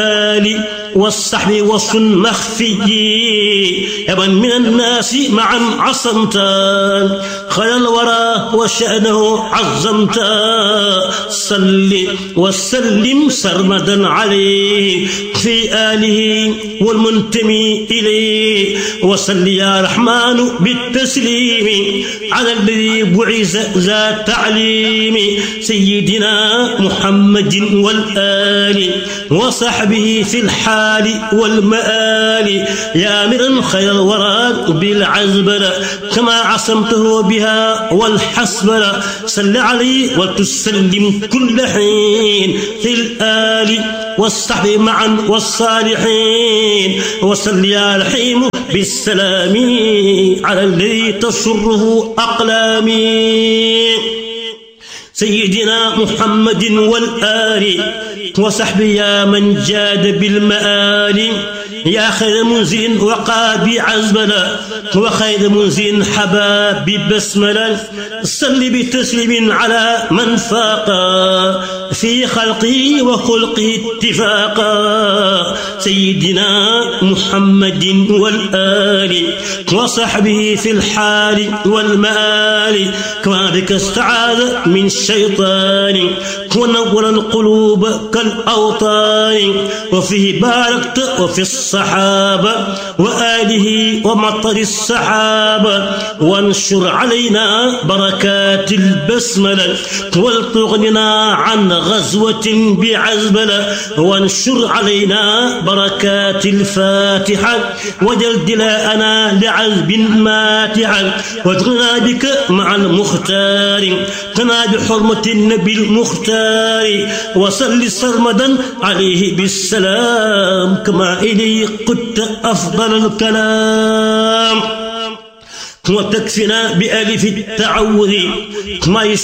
والآل والصحب والصن مخفي يمن من الناس معا عصمتا خير الورى وشأنه عظمتا صل وسلم سرمدا عليه في آله والمنتمي إليه وصل يا رحمن بالتسليم على الذي بعث ذا تعليم سيدنا محمد والآل وصحبه في الحال والمآل يا أمرا خير الورى بالعزبلة كما عصمته بها والحسبلة صل عليه وتسلم كل حين في الآل والصحب معا والصالحين وصل يا رحيم بالسلام على الذي تسره أقلامي سيدنا محمد والآل وصحبه يا من جاد بالمآل يا خير منزل وقى بعزبلا وخير منزل حبا ببسملا صل بتسليم على من فاقا في خلقه وخلقه اتفاقا سيدنا محمد والآل وصحبه في الحال والمآل كما بك استعاذ من الشيطان ونور القلوب كالأوطان وفيه باركت وفي الصحابة وآله ومطر السحابة وانشر علينا بركات البسملة ولتغننا عن غزوة بعزبلة وانشر علينا بركات الفاتحة وجل دلاءنا لعذب ماتحا واجعلنا بك مع المختار كنا بحرمة النبي المختار وصل سرمدا عليه بالسلام كما إليه قدت أفضل الكلام وتكفنا بألف التعوذ ما